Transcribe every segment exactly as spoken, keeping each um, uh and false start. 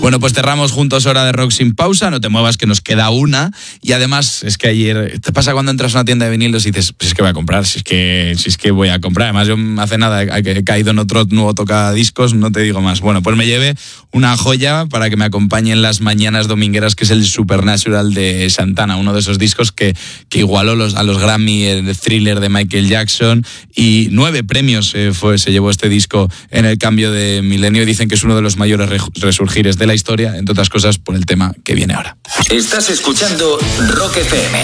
Bueno, pues cerramos juntos Hora de Rock sin pausa, no te muevas que nos queda una. Y además es que ayer, te pasa cuando entras a una tienda de vinilos y dices, pues es que voy a comprar, si es que, si es que voy a comprar. Además yo hace nada he, he caído en otro nuevo tocadiscos, no te digo más. Bueno, pues me llevé una joya para que me acompañe en las mañanas domingueras, que es el Supernatural de Santana, uno de esos discos que, que igualó los, a los Grammy, el Thriller de Michael Jackson, y nueve premios eh, fue, se llevó este disco en el cambio de milenio. Dicen que es uno de los mayores re, resurgires de la historia, entre otras cosas por el tema que viene ahora. Estás escuchando Rock F M.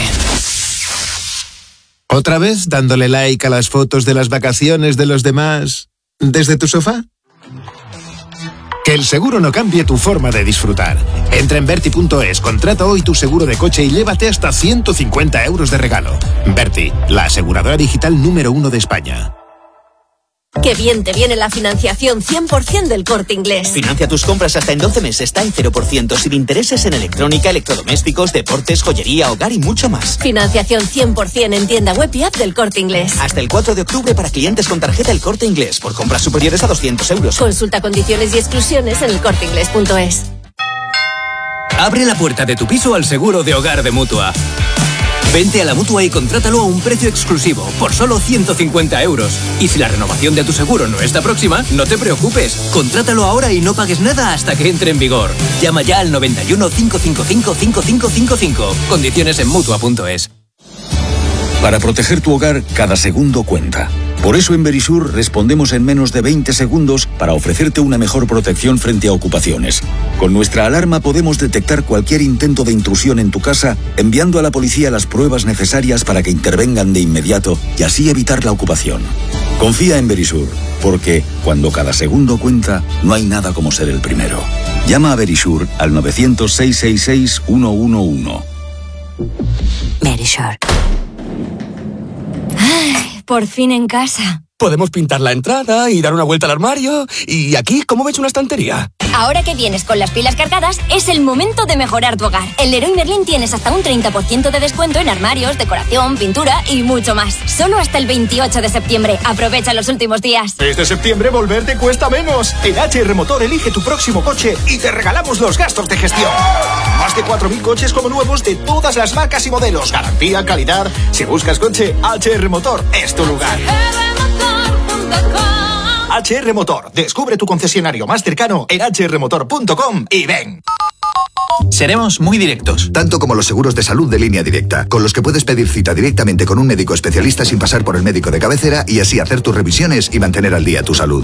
¿Otra vez dándole like a las fotos de las vacaciones de los demás desde tu sofá? Que el seguro no cambie tu forma de disfrutar. Entra en Berti punto es, contrata hoy tu seguro de coche y llévate hasta ciento cincuenta euros de regalo. Berti, la aseguradora digital número uno de España. ¡Qué bien te viene la financiación cien por ciento del Corte Inglés! Financia tus compras hasta en doce meses, está en cero por ciento, sin intereses en electrónica, electrodomésticos, deportes, joyería, hogar y mucho más. Financiación cien por ciento en tienda web y app del Corte Inglés. Hasta el cuatro de octubre para clientes con tarjeta El Corte Inglés, por compras superiores a doscientos euros. Consulta condiciones y exclusiones en el corte inglés punto es. Abre la puerta de tu piso al seguro de hogar de Mutua. Vente a la Mutua y contrátalo a un precio exclusivo, por solo ciento cincuenta euros. Y si la renovación de tu seguro no está próxima, no te preocupes. Contrátalo ahora y no pagues nada hasta que entre en vigor. Llama ya al noventa y uno, cinco cinco cinco, cinco cinco cinco cinco. Condiciones en Mutua punto es. Para proteger tu hogar, cada segundo cuenta. Por eso en Verisur respondemos en menos de veinte segundos para ofrecerte una mejor protección frente a ocupaciones. Con nuestra alarma podemos detectar cualquier intento de intrusión en tu casa, enviando a la policía las pruebas necesarias para que intervengan de inmediato y así evitar la ocupación. Confía en Verisur, porque cuando cada segundo cuenta, no hay nada como ser el primero. Llama a Verisur al nueve cero cero, seis seis seis, uno uno uno. Verisur. Ay, por fin en casa. Podemos pintar la entrada y dar una vuelta al armario. Y aquí, ¿cómo ves una estantería? Ahora que vienes con las pilas cargadas, es el momento de mejorar tu hogar. En Leroy Merlin tienes hasta un treinta por ciento de descuento en armarios, decoración, pintura y mucho más. Solo hasta el veintiocho de septiembre. Aprovecha los últimos días. Este septiembre volver te cuesta menos. En H R Motor elige tu próximo coche y te regalamos los gastos de gestión. Más de cuatro mil coches como nuevos de todas las marcas y modelos. Garantía, calidad. Si buscas coche, H R Motor es tu lugar. H R Motor. Descubre tu concesionario más cercano en h r motor punto com y ven. Seremos muy directos. Tanto como los seguros de salud de Línea Directa, con los que puedes pedir cita directamente con un médico especialista sin pasar por el médico de cabecera y así hacer tus revisiones y mantener al día tu salud.